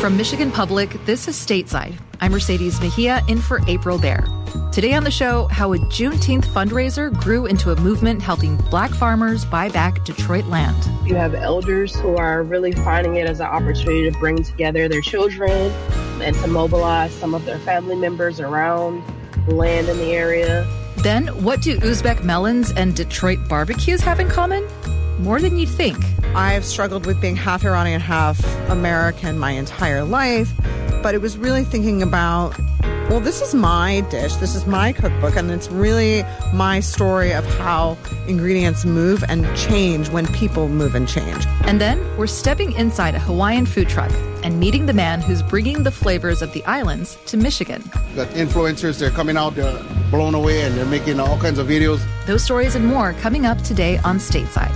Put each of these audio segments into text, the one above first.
From Michigan Public, this is Stateside. I'm Mercedes Mejia, in for April Baer. Today on the show, how a Juneteenth fundraiser grew into a movement helping Black farmers buy back Detroit land. You have elders who are really finding it as an opportunity to bring together their children and to mobilize some of their family members around land in the area. Then, what do Uzbek melons and Detroit barbecues have in common? More than you'd think. I've struggled with being half Iranian, half American my entire life, but it was really thinking about, well, this is my dish, this is my cookbook, and it's really my story of how ingredients move and change when people move and change. And then we're stepping inside a Hawaiian food truck and meeting the man who's bringing the flavors of the islands to Michigan. Got influencers, they're coming out, they're blown away, and they're making all kinds of videos. Those stories and more coming up today on Stateside.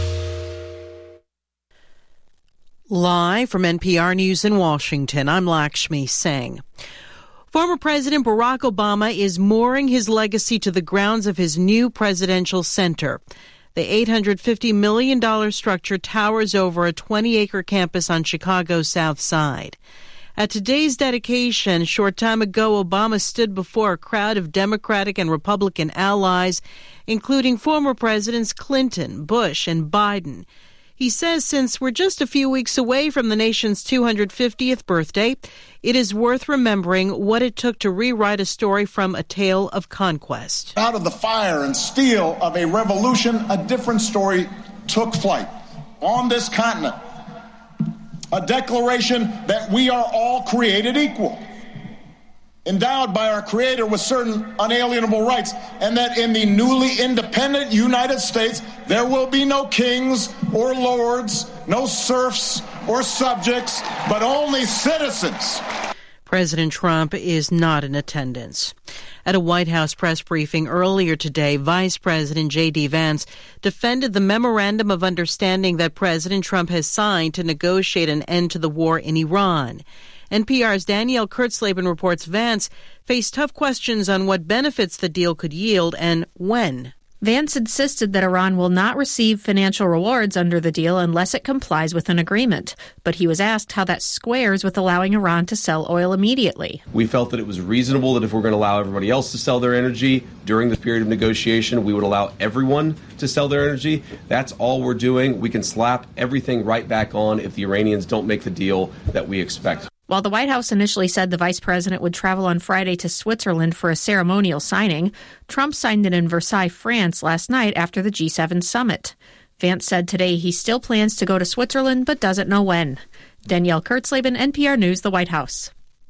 Live from NPR News in Washington, I'm Lakshmi Singh. Former President Barack Obama is mooring his legacy to the grounds of his new presidential center. The $850 million structure towers over a 20-acre campus on Chicago's South Side. At today's dedication, a short time ago, Obama stood before a crowd of Democratic and Republican allies, including former Presidents Clinton, Bush, and Biden. He says since we're just a few weeks away from the nation's 250th birthday, it is worth remembering what it took to rewrite a story from a tale of conquest. Out of the fire and steel of a revolution, a different story took flight on this continent. A declaration that we are all created equal, endowed by our Creator with certain unalienable rights, and that in the newly independent United States, there will be no kings or lords, no serfs or subjects, but only citizens. President Trump is not in attendance. At a White House press briefing earlier today, Vice President J.D. Vance defended the memorandum of understanding that President Trump has signed to negotiate an end to the war in Iran. NPR's Danielle Kurtzleben reports Vance faced tough questions on what benefits the deal could yield and when. Vance insisted that Iran will not receive financial rewards under the deal unless it complies with an agreement. But he was asked how that squares with allowing Iran to sell oil immediately. We felt that it was reasonable that if we're going to allow everybody else to sell their energy during this period of negotiation, we would allow everyone to sell their energy. That's all we're doing. We can slap everything right back on if the Iranians don't make the deal that we expect. While the White House initially said the vice president would travel on Friday to Switzerland for a ceremonial signing, Trump signed it in Versailles, France last night after the G7 summit. Vance said today he still plans to go to Switzerland but doesn't know when. Danielle Kurtzleben, NPR News, the White House.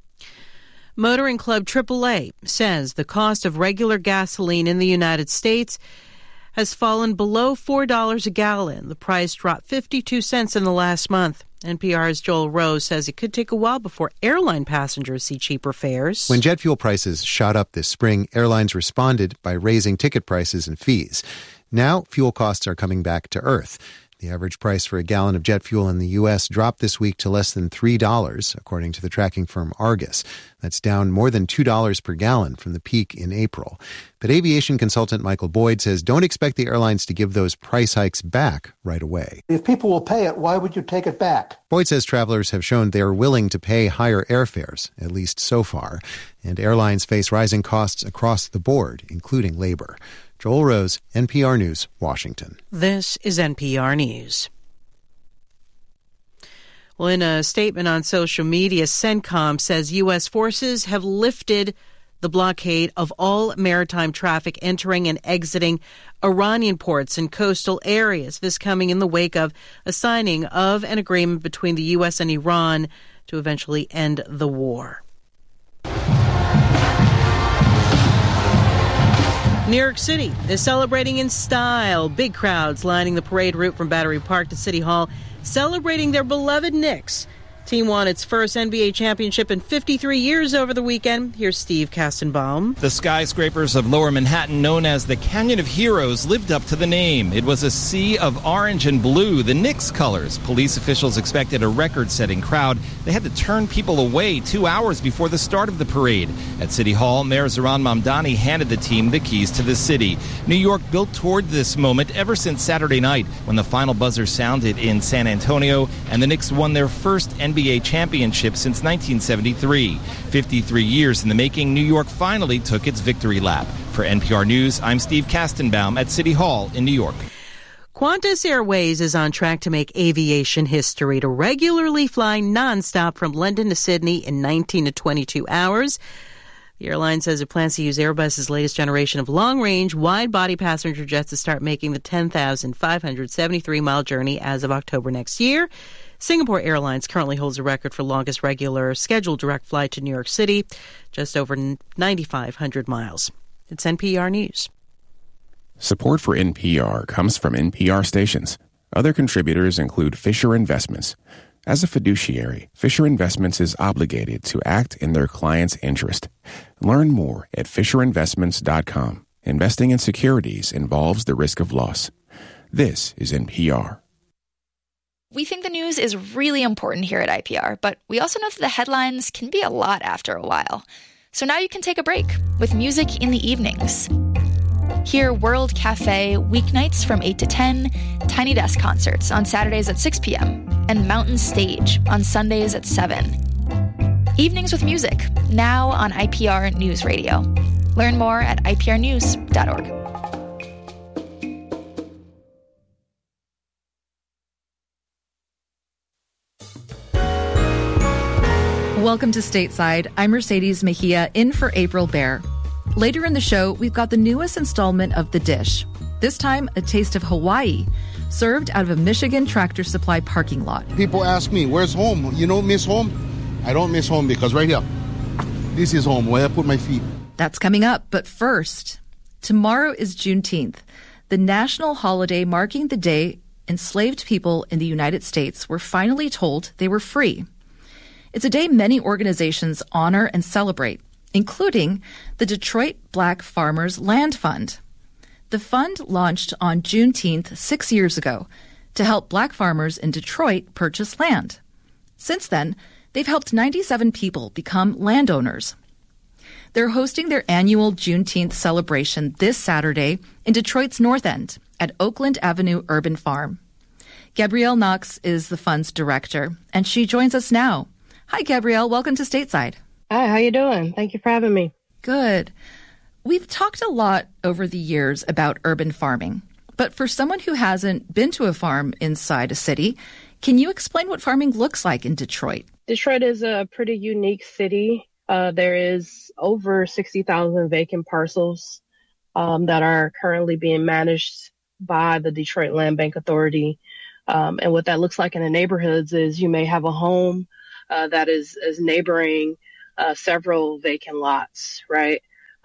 Motoring Club AAA says the cost of regular gasoline in the United States has fallen below $4 a gallon. The price dropped 52 cents in the last month. NPR's Joel Rose says it could take a while before airline passengers see cheaper fares. When jet fuel prices shot up this spring, airlines responded by raising ticket prices and fees. Now, fuel costs are coming back to earth. The average price for a gallon of jet fuel in the U.S. dropped this week to less than $3, according to the tracking firm Argus. That's down more than $2 per gallon from the peak in April. But aviation consultant Michael Boyd says don't expect the airlines to give those price hikes back right away. If people will pay it, why would you take it back? Boyd says travelers have shown they are willing to pay higher airfares, at least so far. And airlines face rising costs across the board, including labor. Joel Rose, NPR News, Washington. This is NPR News. Well, in a statement on social media, CENTCOM says U.S. forces have lifted the blockade of all maritime traffic entering and exiting Iranian ports and coastal areas. This coming in the wake of a signing of an agreement between the U.S. and Iran to eventually end the war. New York City is celebrating in style. Big crowds lining the parade route from Battery Park to City Hall, celebrating their beloved Knicks. Team won its first NBA championship in 53 years over the weekend. Here's Steve Kastenbaum. The skyscrapers of Lower Manhattan, known as the Canyon of Heroes, lived up to the name. It was a sea of orange and blue, the Knicks colors. Police officials expected a record-setting crowd. They had to turn people away 2 hours before the start of the parade. At City Hall, Mayor Zohran Mamdani handed the team the keys to the city. New York built toward this moment ever since Saturday night when the final buzzer sounded in San Antonio and the Knicks won their first NBA NBA championship since 1973. 53 years in the making, New York finally took its victory lap. For NPR News, I'm Steve Kastenbaum at City Hall in New York. Qantas Airways is on track to make aviation history to regularly fly nonstop from London to Sydney in 19 to 22 hours. The airline says it plans to use Airbus's latest generation of long-range, wide-body passenger jets to start making the 10,573-mile journey as of October next year. Singapore Airlines currently holds a record for longest regular scheduled direct flight to New York City, just over 9,500 miles. It's NPR News. Support for NPR comes from NPR stations. Other contributors include Fisher Investments. As a fiduciary, Fisher Investments is obligated to act in their client's interest. Learn more at FisherInvestments.com. Investing in securities involves the risk of loss. This is NPR. We think the news is really important here at IPR, but we also know that the headlines can be a lot after a while. So now you can take a break with music in the evenings. Hear World Cafe weeknights from 8 to 10, Tiny Desk concerts on Saturdays at 6 p.m., and Mountain Stage on Sundays at 7. Evenings with music, now on IPR News Radio. Learn more at iprnews.org. Welcome to Stateside. I'm Mercedes Mejia, in for April Baer. Later in the show, we've got the newest installment of The Dish. This time, a taste of Hawaii, served out of a Michigan Tractor Supply parking lot. People ask me, where's home? You don't miss home? I don't miss home because right here, this is home where I put my feet. That's coming up, but first, tomorrow is Juneteenth, the national holiday marking the day enslaved people in the United States were finally told they were free. It's a day many organizations honor and celebrate, including the Detroit Black Farmers Land Fund. The fund launched on Juneteenth 6 years ago to help black farmers in Detroit purchase land. Since then, they've helped 97 people become landowners. They're hosting their annual Juneteenth celebration this Saturday in Detroit's North End at Oakland Avenue Urban Farm. Gabrielle Knox is the fund's director, and she joins us now. Hi, Gabrielle. Welcome to Stateside. Hi, how you doing? Thank you for having me. Good. We've talked a lot over the years about urban farming, but for someone who hasn't been to a farm inside a city, can you explain what farming looks like in Detroit? Detroit is a pretty unique city. There is over 60,000 vacant parcels that are currently being managed by the Detroit Land Bank Authority. And what that looks like in the neighborhoods is you may have a home that is neighboring several vacant lots, right?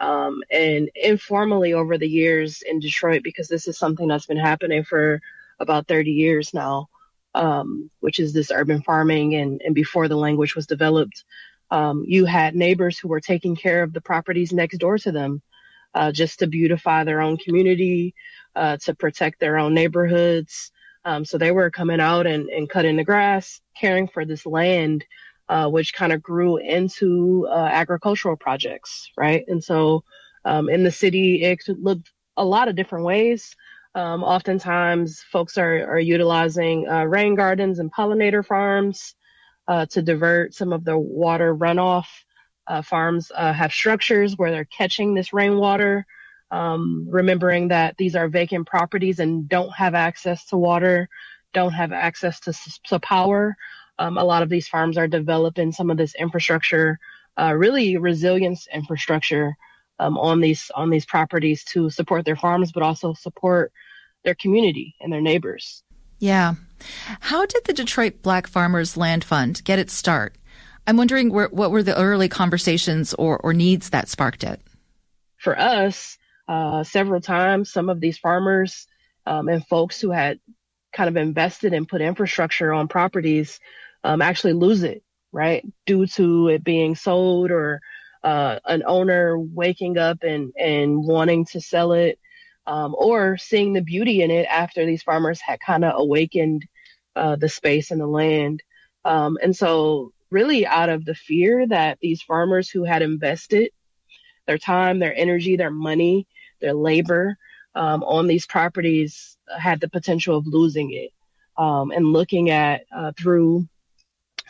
And informally over the years in Detroit, because this is something that's been happening for about 30 years now, which is this urban farming, and before the language was developed, you had neighbors who were taking care of the properties next door to them, just to beautify their own community, to protect their own neighborhoods. So they were coming out and cutting the grass, caring for this land, which kind of grew into agricultural projects, right? And so in the city, it looked a lot of different ways. Oftentimes, folks are utilizing rain gardens and pollinator farms to divert some of the water runoff. Farms have structures where they're catching this rainwater, remembering that these are vacant properties and don't have access to water, don't have access to power. A lot of these farms are developing some of this infrastructure, really resilience infrastructure on these properties to support their farms, but also support their community and their neighbors. Yeah. How did the Detroit Black Farmers Land Fund get its start? I'm wondering what were the early conversations or needs that sparked it? For us, several times, some of these farmers and folks who had kind of invested and put infrastructure on properties actually lose it, right? Due to it being sold or an owner waking up and wanting to sell it, or seeing the beauty in it after these farmers had kind of awakened the space and the land. And so really out of the fear that these farmers who had invested their time, their energy, their money, their labor on these properties had the potential of losing it. And looking at through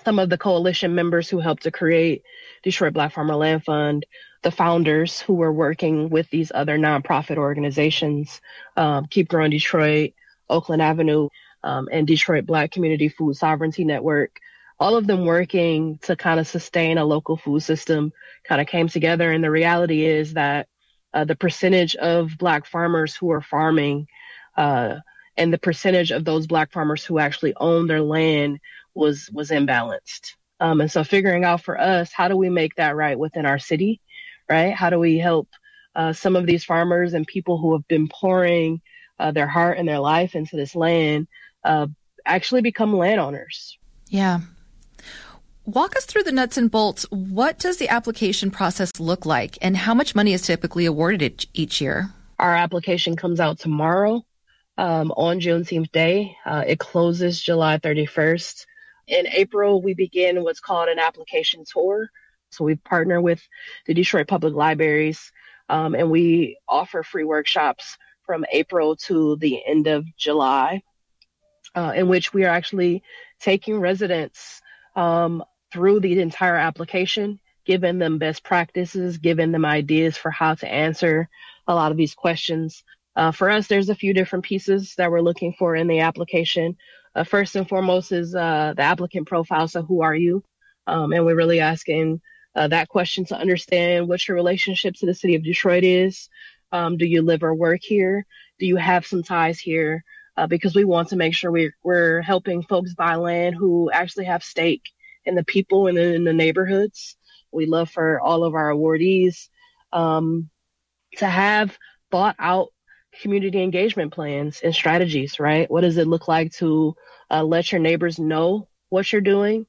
some of the coalition members who helped to create Detroit Black Farmer Land Fund, the founders who were working with these other nonprofit organizations, Keep Growing Detroit, Oakland Avenue, and Detroit Black Community Food Sovereignty Network, all of them working to kind of sustain a local food system kind of came together. And the reality is that the percentage of Black farmers who are farming and the percentage of those Black farmers who actually own their land was imbalanced. And so figuring out for us, how do we make that right within our city, right? How do we help some of these farmers and people who have been pouring their heart and their life into this land actually become landowners? Yeah. Walk us through the nuts and bolts. What does the application process look like, and how much money is typically awarded each year? Our application comes out tomorrow on Juneteenth Day. It closes July 31st. In April, we begin what's called an application tour. So we partner with the Detroit Public Libraries, and we offer free workshops from April to the end of July, in which we are actually taking residents through the entire application, giving them best practices, giving them ideas for how to answer a lot of these questions. For us, there's a few different pieces that we're looking for in the application. First and foremost is the applicant profile. So who are you? And we're really asking that question to understand what your relationship to the city of Detroit is. Do you live or work here? Do you have some ties here? Because we want to make sure we're helping folks buy land who actually have stake in the people and in the neighborhoods. We love for all of our awardees to have thought out community engagement plans and strategies, right? What does it look like to let your neighbors know what you're doing?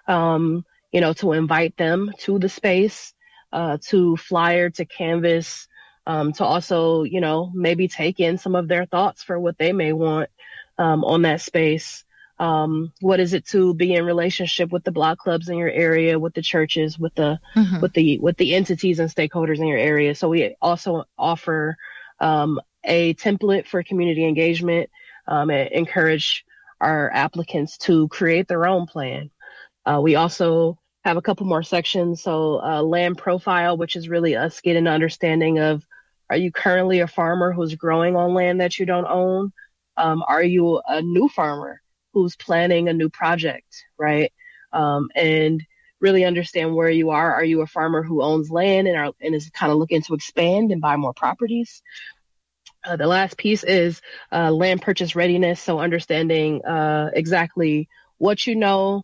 To invite them to the space, to flyer, to canvas, to also, maybe take in some of their thoughts for what they may want on that space. What is it to be in relationship with the block clubs in your area, with the churches, with the entities and stakeholders in your area? So we also offer a template for community engagement and encourage our applicants to create their own plan. We also have a couple more sections. So land profile, which is really us getting an understanding of, are you currently a farmer who's growing on land that you don't own? Are you a new farmer who's planning a new project, right? And really understand where you are. Are you a farmer who owns land and is kind of looking to expand and buy more properties? The last piece is land purchase readiness. So understanding exactly what you know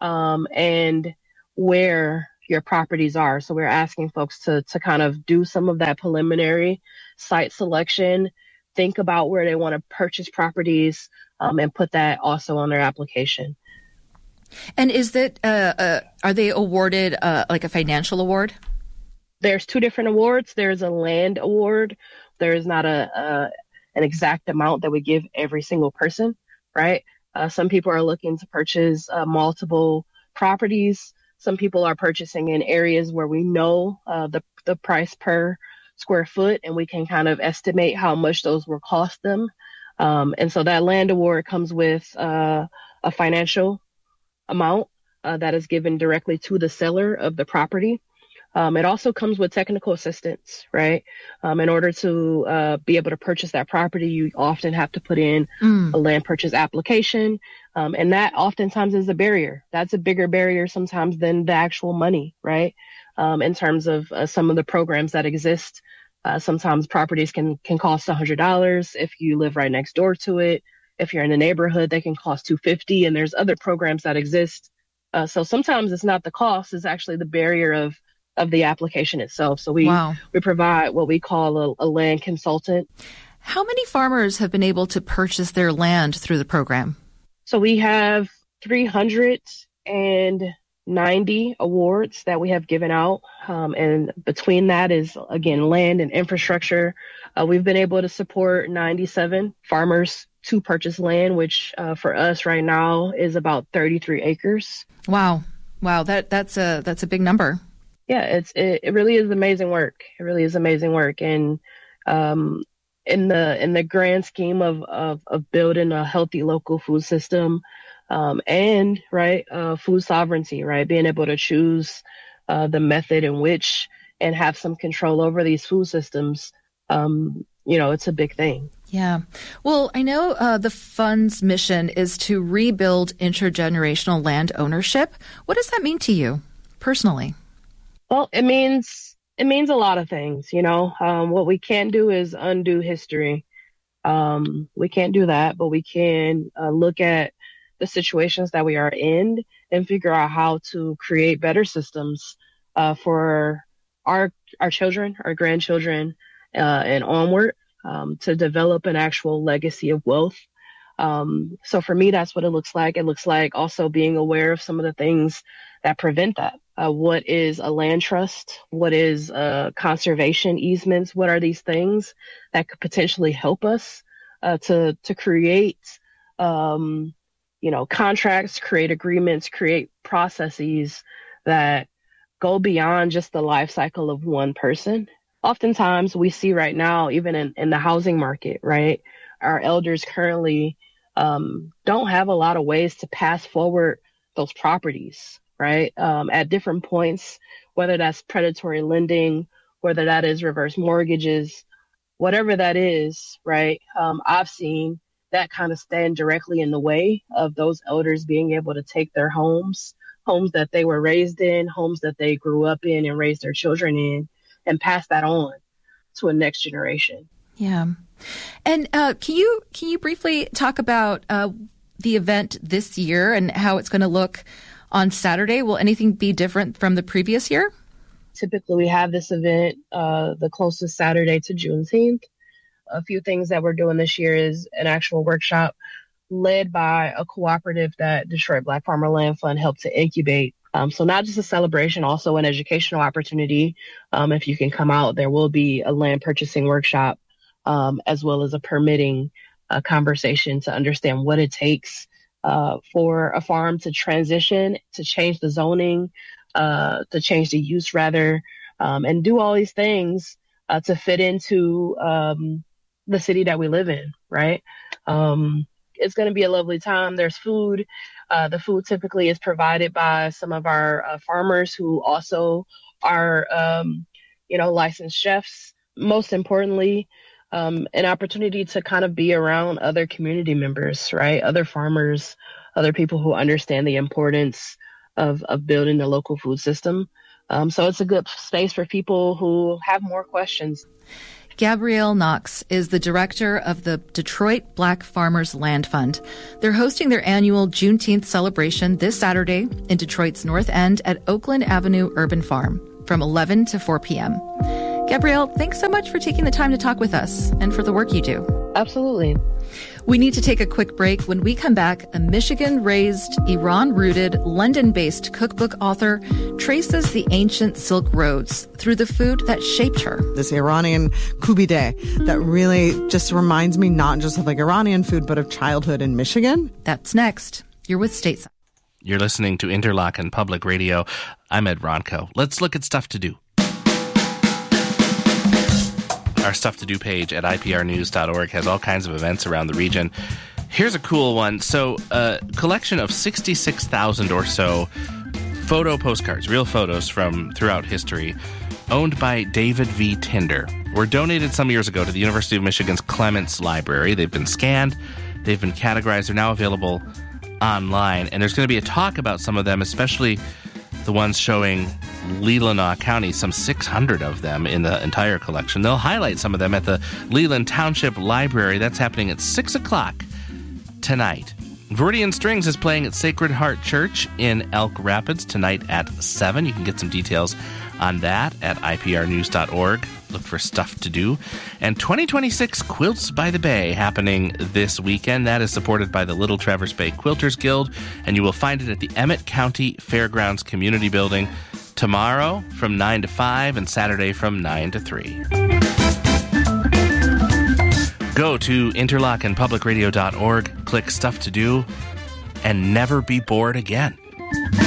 and where your properties are. So we're asking folks to kind of do some of that preliminary site selection, think about where they want to purchase properties, and put that also on their application. And is that are they awarded like a financial award? There's two different awards. There's a land award. There is not an exact amount that we give every single person, right? Some people are looking to purchase multiple properties. Some people are purchasing in areas where we know the price per square foot, and we can kind of estimate how much those will cost them. And so that land award comes with a financial amount that is given directly to the seller of the property. It also comes with technical assistance, right? In order to be able to purchase that property, you often have to put in a land purchase application. And that oftentimes is a barrier. That's a bigger barrier sometimes than the actual money, right? In terms of some of the programs that exist. Sometimes properties can cost $100 if you live right next door to it. If you're in a neighborhood, they can cost $250, and there's other programs that exist. So sometimes it's not the cost, it's actually the barrier of the application itself. So we provide what we call a land consultant. How many farmers have been able to purchase their land through the program? So we have 390 awards that we have given out. And between that is, again, land and infrastructure. We've been able to support 97 farmers to purchase land, which for us right now is about 33 acres. Wow. That's a big number. Yeah, it really is amazing work. It really is amazing work. And in the grand scheme of building a healthy local food system, and right, food sovereignty, right, being able to choose the method in which and have some control over these food systems. It's a big thing. Yeah. Well, I know the fund's mission is to rebuild intergenerational land ownership. What does that mean to you personally? Well, it means a lot of things. What we can't do is undo history. We can't do that, but we can look at the situations that we are in and figure out how to create better systems for our children, our grandchildren, and onward, to develop an actual legacy of wealth. So for me, that's what it looks like. It looks like also being aware of some of the things that prevent that. What is a land trust? What is conservation easements? What are these things that could potentially help us to create, contracts, create agreements, create processes that go beyond just the life cycle of one person? Oftentimes we see right now, even in the housing market, right, our elders currently don't have a lot of ways to pass forward those properties, right, at different points, whether that's predatory lending, whether that is reverse mortgages, whatever that is, right. I've seen that kind of stand directly in the way of those elders being able to take their homes that they were raised in, homes that they grew up in and raised their children in, and pass that on to a next generation. Yeah. And can you briefly talk about the event this year and how it's going to look on Saturday? Will anything be different from the previous year? Typically, we have this event the closest Saturday to Juneteenth. A few things that we're doing this year is an actual workshop led by a cooperative that Detroit Black Farmer Land Fund helped to incubate. So not just a celebration, also an educational opportunity. If you can come out, there will be a land purchasing workshop, as well as a permitting conversation to understand what it takes for a farm to transition, to change the zoning, to change the use rather, and do all these things to fit into the city that we live in, right? It's going to be a lovely time. There's food. The food typically is provided by some of our farmers who also are, licensed chefs. Most importantly, an opportunity to kind of be around other community members, right? Other farmers, other people who understand the importance of building the local food system. So it's a good space for people who have more questions. Gabrielle Knox is the director of the Detroit Black Farmers Land Fund. They're hosting their annual Juneteenth celebration this Saturday in Detroit's North End at Oakland Avenue Urban Farm from 11 to 4 p.m. Gabrielle, thanks so much for taking the time to talk with us and for the work you do. Absolutely. We need to take a quick break. When we come back, a Michigan-raised, Iran-rooted, London-based cookbook author traces the ancient Silk Roads through the food that shaped her. This Iranian kubide that really just reminds me not just of like Iranian food, but of childhood in Michigan. That's next. You're with Stateside. You're listening to Interlochen Public Radio. I'm Ed Ronco. Let's look at stuff to do. Our Stuff to Do page at iprnews.org has all kinds of events around the region. Here's a cool one. So a collection of 66,000 or so photo postcards, real photos from throughout history, owned by David V. Tinder, were donated some years ago to the University of Michigan's Clements Library. They've been scanned. They've been categorized. They're now available online. And there's going to be a talk about some of them, especially the ones showing Leelanau County, some 600 of them in the entire collection. They'll highlight some of them at the Leland Township Library. That's happening at 6 o'clock tonight. Viridian Strings is playing at Sacred Heart Church in Elk Rapids tonight at 7. You can get some details on that at iprnews.org. Look for Stuff to Do. And 2026 Quilts by the Bay happening this weekend. That is supported by the Little Traverse Bay Quilters Guild, and you will find it at the Emmett County Fairgrounds Community Building tomorrow from 9 to 5 and Saturday from 9 to 3. Go to interlochenpublicradio.org, click Stuff to Do, and never be bored again.